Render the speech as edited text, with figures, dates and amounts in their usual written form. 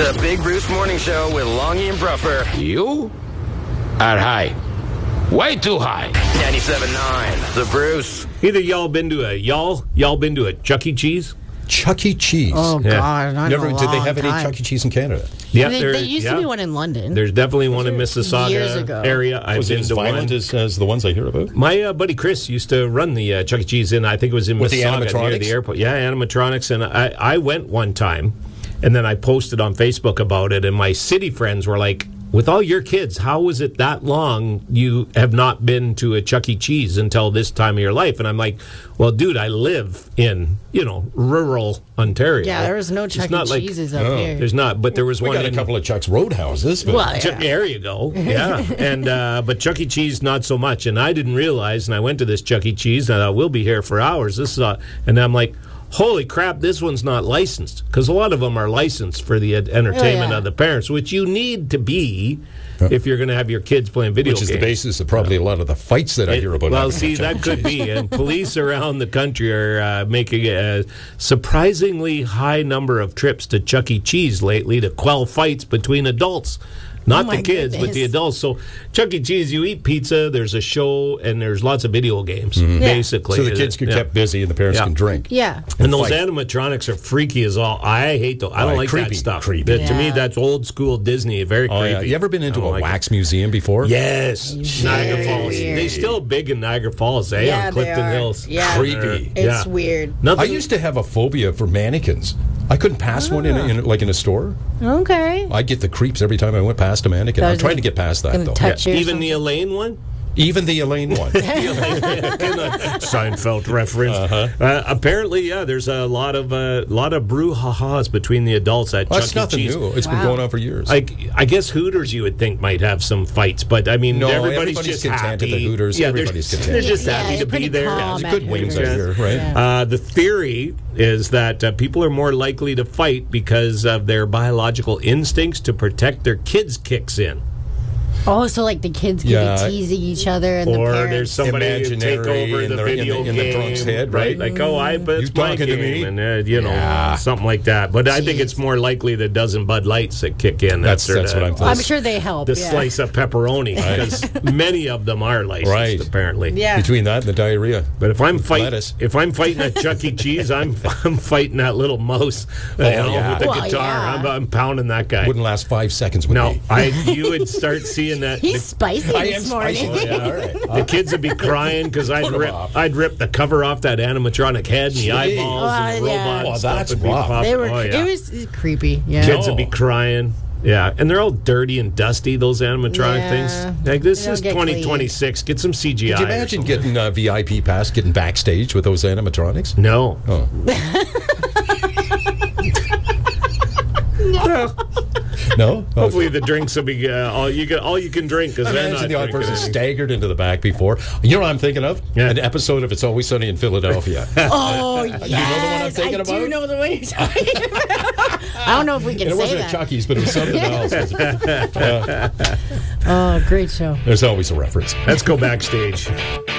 The Big Bruce Morning Show with Longy and Bruffer. You are high. Way too high. 97.9. The Bruce. Either y'all been to a Chuck E. Cheese? Chuck E. Cheese. Oh, God. Never did they have any Chuck E. Cheese in Canada? Yeah, There used to be one in London. There's definitely one in Years Mississauga ago. area. I've Was it been as to violent one. as the ones I hear about? My buddy Chris used to run the Chuck E. Cheese I think it was in With the Mississauga near animatronics? the airport. Yeah, animatronics. And I went one time, and then I posted on Facebook about it, and my city friends were like, with all your kids, how was it that long you have not been to a Chuck E. Cheese until this time of your life? And I'm like, well, dude, I live in, rural Ontario. Yeah, there was no It's Chuck E. not like- Cheeses up here. There's not, but there was We one got a in... couple of Chuck's Roadhouses. But Well, yeah. There you go. Yeah. And but Chuck E. Cheese, not so much. And I didn't realize, and I went to this Chuck E. Cheese, and I thought, we'll be here for hours. And I'm like, holy crap, this one's not licensed. Because a lot of them are licensed for the entertainment of the parents, which you need to be if you're going to have your kids playing video which games. is the basis of probably a lot of the fights that I hear about. Well, out see, there. that could be. And police around the country are making a surprisingly high number of trips to Chuck E. Cheese lately to quell fights between adults. Not my the kids, but the goodness. adults. So, Chuck E. Cheese, you eat pizza, there's a show, and there's lots of video games, basically. So the kids get kept busy and the parents Yeah. can drink. Yeah. And those fight. animatronics are freaky as all. I hate those. I don't like creepy, that stuff. creepy. To me, Yeah. that's old school Disney. Very Oh, creepy. yeah. You ever been into I don't a like wax museum before? it. Yes. Niagara Falls. weird. They still big in Niagara Falls, eh? Yeah, on Clifton they are. Hills. Yeah. Creepy. It's Yeah. weird. I Nothing. used to have a phobia for mannequins. I couldn't pass one in a store. Okay. I get the creeps every time I went past a mannequin. I'm trying to get past that, Gonna though. touch you or Even the something. Elaine one? Even the Elaine one. Seinfeld reference. Apparently, yeah, there's a lot of brouhahas between the adults at That's Chuck E. nothing Cheese. new. It's been going on for years. I guess Hooters, you would think, might have some fights, but I mean, No, everybody's everybody's just content at happy. the Hooters. Yeah, Everybody's they're, content. they're just Yeah, happy it's to be pretty there. calm There's good at wings Hooters. out here, right? Yeah. The theory is that people are more likely to fight because of their biological instincts to protect their kids kicks in. Oh, so like the kids can Yeah. be teasing each other and the Or parents. there's somebody who take Imaginary over in the the- video in the game, drunk's head, right? Like, but it's You my talking to game, me? and Yeah. something like that. But I think Jeez. it's more likely the dozen Bud Lights that kick in. That's what I'm thinking. I'm sure they help. The yeah. slice of pepperoni, because many of them are licensed, Right. apparently. Yeah. Between that and the diarrhea. But if I'm lettuce. fighting at Chuck E. Cheese, I'm fighting that little mouse, yeah. with the Well, guitar. yeah. I'm pounding that guy. Wouldn't last 5 seconds with No, me. you would start seeing that. He's spicy I this am morning. spicy. Oh, yeah, all right. The kids would be crying because Put 'em off. I'd rip the cover off that animatronic head and the Jeez. eyeballs and the Oh, yeah. robot. Oh, and stuff that's would be rough. popping. They were. Oh, yeah. It was creepy. Yeah. Kids would Oh. be crying. Yeah, and they're all dirty and dusty, those animatronic Yeah. things. Like, this They don't is get 2026. Get some CGI. Could you or imagine something. getting VIP pass, getting backstage with those animatronics? No. Oh. No? Oh, Hopefully the drinks will be all you can drink, because they're not imagine the odd drinking person anything. staggered into the back before. You know what I'm thinking of? Yeah. An episode of It's Always Sunny in Philadelphia. Oh, yes. You know the one I'm thinking I do about? know the one you're talking about. I don't know if we can And it say wasn't that. at Chucky's, but it was something else. Oh, great show. There's always a reference. Let's go backstage.